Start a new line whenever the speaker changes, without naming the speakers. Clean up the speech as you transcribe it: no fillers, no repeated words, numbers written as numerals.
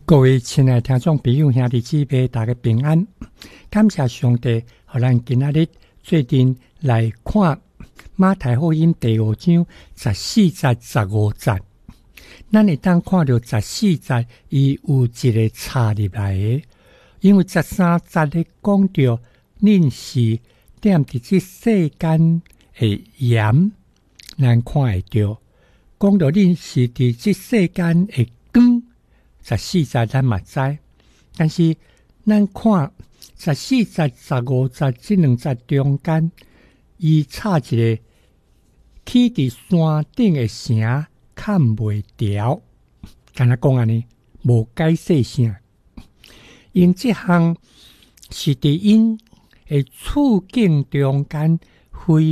各位亲爱的听众朋友、兄弟姊妹，大家平安！感谢上帝，让咱今仔日做阵来看马太福音第5章14节、15节。咱会当看到14节，伊有一个插入来的，因为13节咧讲到恁是踮伫这世间的盐，咱看会到讲到恁是伫这世间的光。14节咱嘛知，但是咱看14节、15节这两节中间，伊插一个起伫山顶的城看袂牢，敢若讲安尼，无解释啥。因这项是伫因的处境中间非